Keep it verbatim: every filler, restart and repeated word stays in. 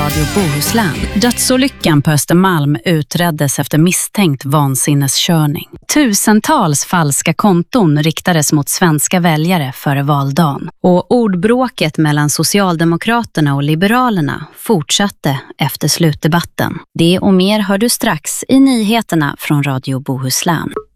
Radio Bohuslän. Dödsolyckan på Östermalm utreddes efter misstänkt vansinneskörning. Tusentals falska konton riktades mot svenska väljare före valdagen. Och ordbråket mellan Socialdemokraterna och Liberalerna fortsatte efter slutdebatten. Det och mer hör du strax i nyheterna från Radio Bohuslän.